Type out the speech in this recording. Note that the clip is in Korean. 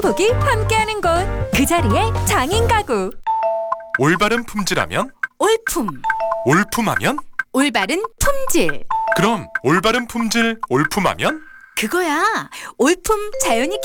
행복이 함께하는 곳, 그 자리에 장인 가구. 올바른 품질하면? 올품, 올품하면? 올바른 품질. 그럼 올바른 품질 올품하면? 그거야. 올품 자연이